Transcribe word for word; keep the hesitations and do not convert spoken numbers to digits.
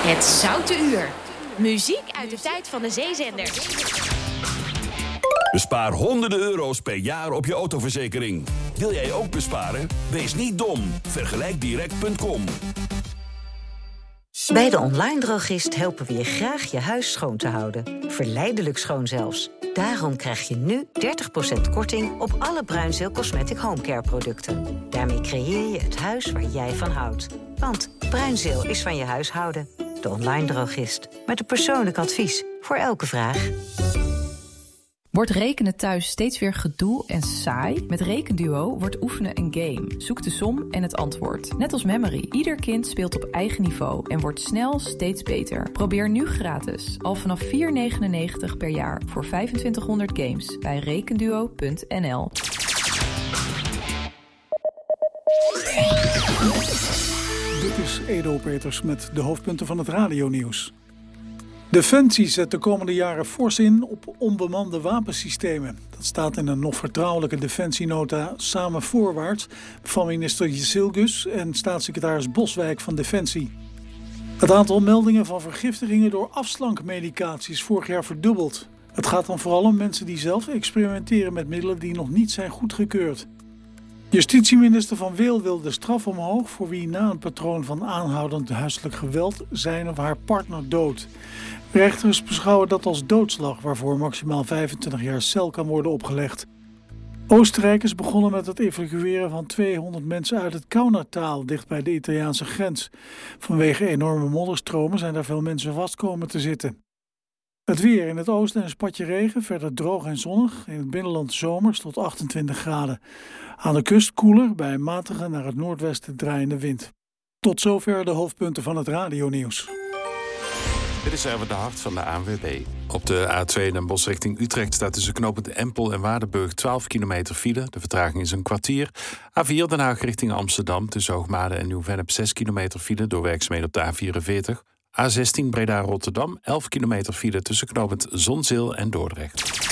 Het Zoute Uur. Muziek uit de tijd van de zeezender. Bespaar honderden euro's per jaar op je autoverzekering. Wil jij ook besparen? Wees niet dom. Vergelijk direct punt com. Bij de Online Drogist helpen we je graag je huis schoon te houden. Verleidelijk schoon zelfs. Daarom krijg je nu dertig procent korting op alle Bruinzeel Cosmetic Homecare producten. Daarmee creëer je het huis waar jij van houdt. Want Bruinzeel is van je huishouden. De Online Drogist. Met een persoonlijk advies voor elke vraag. Wordt rekenen thuis steeds weer gedoe en saai? Met Rekenduo wordt oefenen een game. Zoek de som en het antwoord. Net als Memory. Ieder kind speelt op eigen niveau en wordt snel steeds beter. Probeer nu gratis. Al vanaf vier euro negenennegentig per jaar voor vijfentwintighonderd games bij rekenduo punt n l. Dit is Edo Peters met de hoofdpunten van het radionieuws. Defensie zet de komende jaren fors in op onbemande wapensystemen. Dat staat in een nog vertrouwelijke defensienota Samen Voorwaarts van minister Jezilgus en staatssecretaris Boswijk van Defensie. Het aantal meldingen van vergiftigingen door afslankmedicatie is vorig jaar verdubbeld. Het gaat dan vooral om mensen die zelf experimenteren met middelen die nog niet zijn goedgekeurd. Justitieminister Van Weel wil de straf omhoog voor wie na een patroon van aanhoudend huiselijk geweld zijn of haar partner doodt. Rechters beschouwen dat als doodslag waarvoor maximaal vijfentwintig jaar cel kan worden opgelegd. Oostenrijk is begonnen met het evacueren van tweehonderd mensen uit het Kaunertaal dicht bij de Italiaanse grens. Vanwege enorme modderstromen zijn daar veel mensen vast komen te zitten. Het weer: in het oosten een spatje regen, verder droog en zonnig. In het binnenland zomers tot achtentwintig graden. Aan de kust koeler bij een matige naar het noordwesten draaiende wind. Tot zover de hoofdpunten van het radionieuws. Dit is even de hart van de A N W B. Op de A twee Den Bosch richting Utrecht staat tussen knooppunt Empel en Waardenburg twaalf kilometer file. De vertraging is een kwartier. A vier Den Haag richting Amsterdam tussen Hoogmade en Nieuw-Vennep zes kilometer file door werkzaamheden op de A vierenveertig. A zestien Breda-Rotterdam elf kilometer file tussen knooppunt Zonzeel en Dordrecht.